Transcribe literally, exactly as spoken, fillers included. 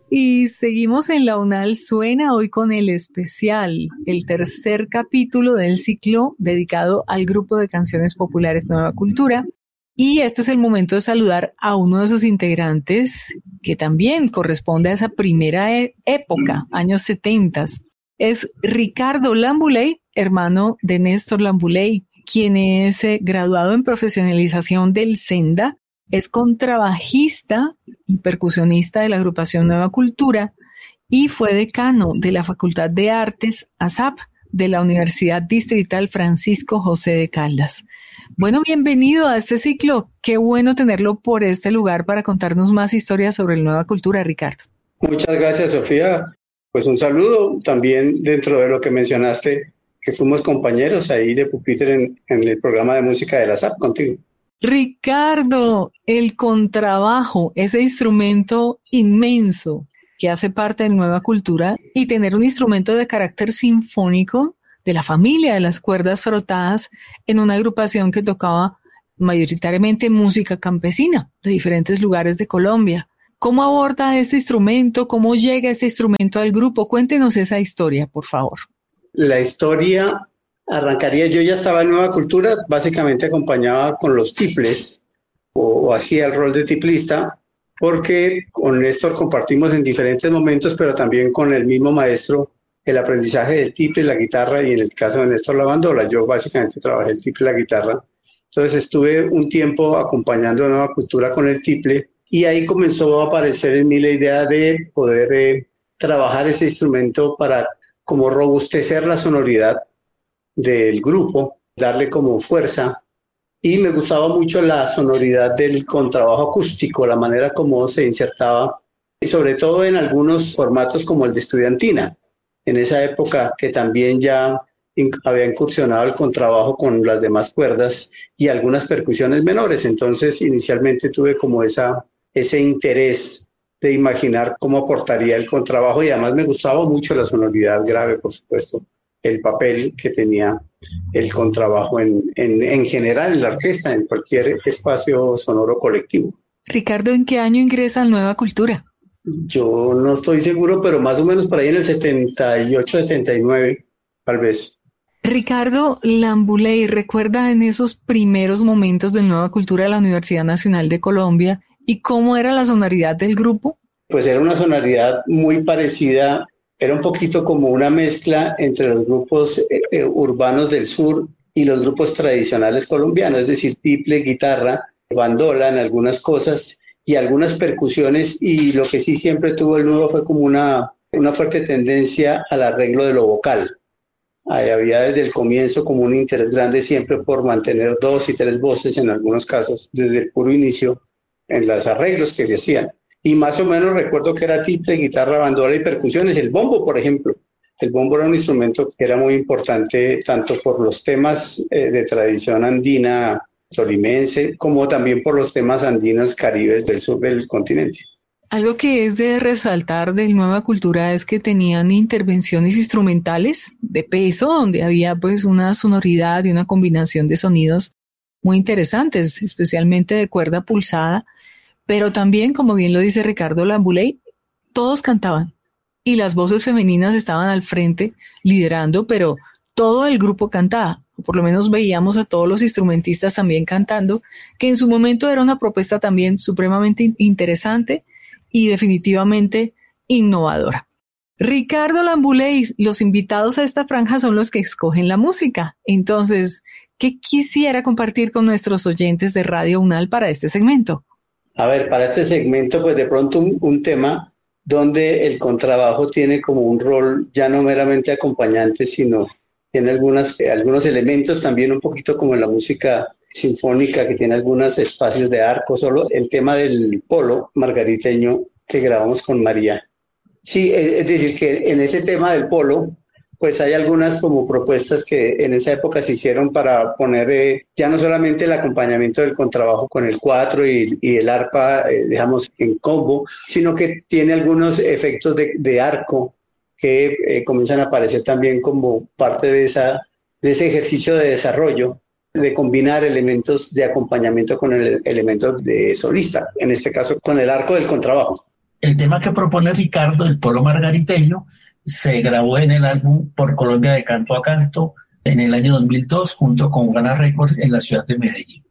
Y seguimos en La UNAL Suena hoy con el especial, el tercer capítulo del ciclo dedicado al grupo de canciones populares Nueva Cultura. Y este es el momento de saludar a uno de sus integrantes que también corresponde a esa primera e- época, años setentas. Es Ricardo Lambuley, hermano de Néstor Lambuley, quien es eh, graduado en profesionalización del SENDA, es contrabajista y percusionista de la agrupación Nueva Cultura y fue decano de la Facultad de Artes A S A P de la Universidad Distrital Francisco José de Caldas. Bueno, bienvenido a este ciclo. Qué bueno tenerlo por este lugar para contarnos más historias sobre la Nueva Cultura, Ricardo. Muchas gracias, Sofía. Pues un saludo también dentro de lo que mencionaste, que fuimos compañeros ahí de pupitre en, en el programa de música de la S A P contigo. Ricardo, el contrabajo, ese instrumento inmenso que hace parte de Nueva Cultura, y tener un instrumento de carácter sinfónico de la familia de las cuerdas frotadas en una agrupación que tocaba mayoritariamente música campesina de diferentes lugares de Colombia. ¿Cómo aborda este instrumento? ¿Cómo llega este instrumento al grupo? Cuéntenos esa historia, por favor. La historia arrancaría, yo ya estaba en Nueva Cultura, básicamente acompañaba con los tiples o, o hacía el rol de tiplista, porque con Néstor compartimos en diferentes momentos, pero también con el mismo maestro, el aprendizaje del tiple, la guitarra, y en el caso de Néstor la bandola. Yo básicamente trabajé el tiple y la guitarra. Entonces estuve un tiempo acompañando a Nueva Cultura con el tiple y ahí comenzó a aparecer en mí la idea de poder eh, trabajar ese instrumento para como robustecer la sonoridad del grupo, darle como fuerza. Y me gustaba mucho la sonoridad del contrabajo acústico, la manera como se insertaba, y sobre todo en algunos formatos como el de estudiantina. En esa época que también ya había incursionado el contrabajo con las demás cuerdas y algunas percusiones menores. Entonces, inicialmente tuve como esa, ese interés de imaginar cómo aportaría el contrabajo, y además me gustaba mucho la sonoridad grave, por supuesto, el papel que tenía el contrabajo en, en, en general en la orquesta, en cualquier espacio sonoro colectivo. Ricardo, ¿en qué año ingresa a Nueva Cultura? Yo no estoy seguro, pero más o menos por ahí en el setenta y ocho, setenta y nueve, tal vez. Ricardo Lambuley, ¿recuerda en esos primeros momentos de Nueva Cultura de la Universidad Nacional de Colombia y cómo era la sonoridad del grupo? Pues era una sonoridad muy parecida, era un poquito como una mezcla entre los grupos eh, urbanos del sur y los grupos tradicionales colombianos, es decir, tiple, guitarra, bandola en algunas cosas y algunas percusiones, y lo que sí siempre tuvo el nuevo fue como una, una fuerte tendencia al arreglo de lo vocal. Ahí había desde el comienzo como un interés grande siempre por mantener dos y tres voces en algunos casos, desde el puro inicio, en los arreglos que se hacían. Y más o menos recuerdo que era tiple, guitarra, bandola y percusiones. El bombo, por ejemplo. El bombo era un instrumento que era muy importante tanto por los temas eh, de tradición andina tolimense, como también por los temas andinos caribes del sur del continente. Algo que es de resaltar de Nueva Cultura es que tenían intervenciones instrumentales de peso, donde había pues una sonoridad y una combinación de sonidos muy interesantes, especialmente de cuerda pulsada, pero también, como bien lo dice Ricardo Lambuley, todos cantaban y las voces femeninas estaban al frente liderando, pero todo el grupo cantaba, o por lo menos veíamos a todos los instrumentistas también cantando, que en su momento era una propuesta también supremamente interesante y definitivamente innovadora. Ricardo Lambuley, los invitados a esta franja son los que escogen la música. Entonces, ¿qué quisiera compartir con nuestros oyentes de Radio UNAL para este segmento? A ver, para este segmento, pues de pronto un, un tema donde el contrabajo tiene como un rol ya no meramente acompañante, sino tiene algunas, eh, algunos elementos también un poquito como en la música sinfónica, que tiene algunos espacios de arco, solo el tema del polo margariteño que grabamos con María. Sí, es decir, que en ese tema del polo, pues hay algunas como propuestas que en esa época se hicieron para poner eh, ya no solamente el acompañamiento del contrabajo con el cuatro y, y el arpa, eh, digamos, en combo, sino que tiene algunos efectos de, de arco que eh, comienzan a aparecer también como parte de, esa, de ese ejercicio de desarrollo, de combinar elementos de acompañamiento con el elemento de solista, en este caso con el arco del contrabajo. El tema que propone Ricardo, el pueblo margariteño, se grabó en el álbum Por Colombia de Canto a Canto en el año dos mil dos junto con Gana Records en la ciudad de Medellín.